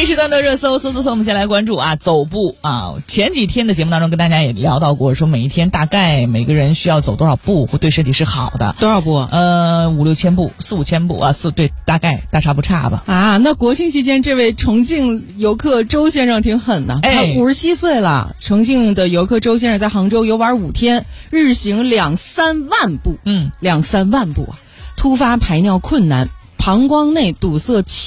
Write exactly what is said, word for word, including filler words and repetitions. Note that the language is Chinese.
时段的热搜，搜搜搜，我们先来关注啊，走步啊。前几天的节目当中跟大家也聊到过，说每一天大概每个人需要走多少步，会对身体是好的。 多少步？ 呃，五六千步，四五千步啊，四对，大概大差不差吧。 啊，那国庆期间，这位重庆游客周先生挺狠的， 哎、 他五十七岁了。重庆的游客周先生在杭州游玩五天，日行两三万步， 嗯， 两三万步啊，突发排尿困难，膀胱内堵塞。